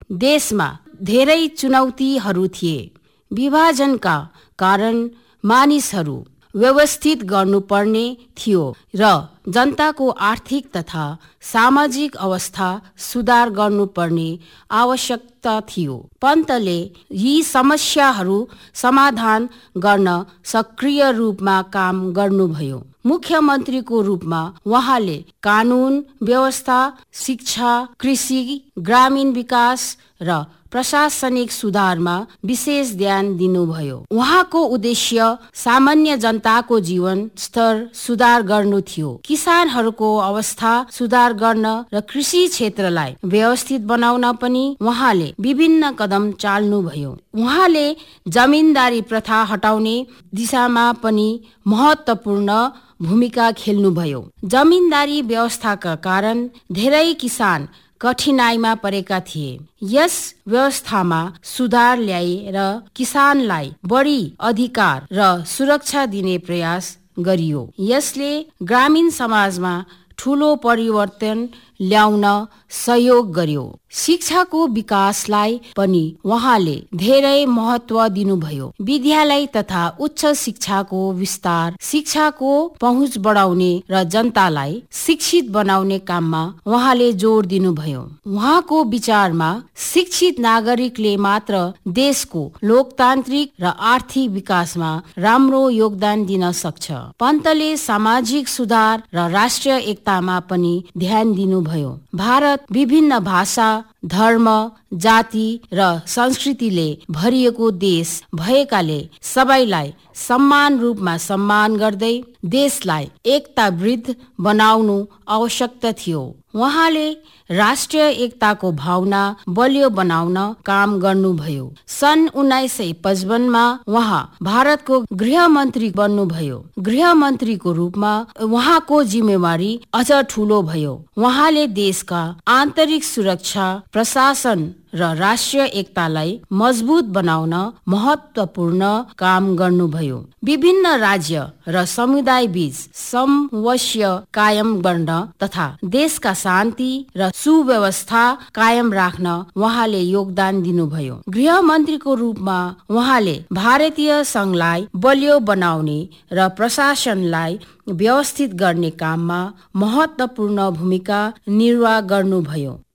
देशमा धेरै चुनौतीहरू थिए। विभाजनका कारण मानिसहरू व्यवस्थित गर्नुपर्ने थियो र जनताको आर्थिक तथा सामाजिक अवस्था सुधार गर्नुपर्ने आवश्यकता थियो। पन्तले यी समस्याहरू समाधान गर्न सक्रिय रूपमा काम गर्नुभयो। मुख्यमन्त्रीको रूपमा उहाँले कानुन व्यवस्था, शिक्षा, कृषि, ग्रामीण विकास र प्रशासनिक सुधारमा विशेष ध्यान दिनुभयो। उहाँको उद्देश्य सामान्य जनताको जीवन स्तर सुधार गर्नु थियो। किसानहरूको अवस्था सुधार गर्न र कृषि क्षेत्रलाई व्यवस्थित बनाउन पनि उहाँले विभिन्न कदम चाल्नुभयो। उहाँले जमिनदारी प्रथा हटाउने दिशामा पनि महत्त्वपूर्ण भूमिका खेल्नुभयो। जमिनदारी व्यवस्थाका कारण धेरै किसान कठिनाइमा परेका थिए। यस व्यवस्थामा सुधार ल्याएर किसानलाई बढी अधिकार र सुरक्षा दिने प्रयास गरियो। यसले ग्रामीण समाजमा ठूलो परिवर्तन ल्याउन सहयोग गर्यो। शिक्षाको विकासलाई पनि उहाँले धेरै महत्त्व दिनुभयो। विद्यालय तथा उच्च शिक्षाको विस्तार, शिक्षाको पहुँच बढाउने र जनतालाई शिक्षित बनाउने काममा उहाँले जोड दिनुभयो। उहाँको विचारमा शिक्षित नागरिकले मात्र देशको लोकतान्त्रिक र आर्थिक विकासमा राम्रो योगदान दिन सक्छ। पन्तले सामाजिक सुधार र राष्ट्रिय एकतामा पनि ध्यान दिनुभयो। भारत विभिन्न भाषा, धर्म, जाति र संस्कृतिले भरिएको देश भएकाले सबैलाई समान रूपमा सम्मान गर्दै देशलाई एकताबद्ध बनाउनु आवश्यक थियो। उहाँले राष्ट्रिय एकताको भावना बलियो बनाउन काम गर्नुभयो। सन् 1955 उहाँ भारतको गृहमन्त्री बन्नुभयो। गृहमन्त्रीको रूपमा उहाँको जिम्मेवारी अझ ठूलो भयो। उहाँले देशका आन्तरिक सुरक्षा, प्रशासन र राष्ट्रिय एकतालाई मजबुत बनाउन महत्त्वपूर्ण काम गर्नुभयो। विभिन्न राज्य र समुदाय बीच सामञ्जस्य कायम गर्न तथा देशका शान्ति र सुव्यवस्था कायम राख्न उहाँले योगदान दिनुभयो। गृहमन्त्रीको रूपमा उहाँले भारतीय संघलाई बलियो बनाउने र प्रशासनलाई व्यवस्थित गर्ने काममा महत्त्वपूर्ण भूमिका निर्वाह गर्नुभयो।